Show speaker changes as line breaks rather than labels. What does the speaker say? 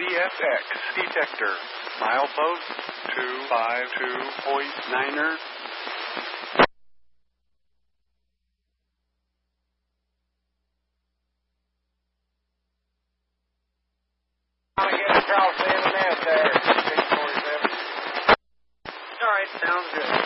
CSX detector. Milepost 252.9er.
I'm going to get across the internet there. 647.
All right, sounds good.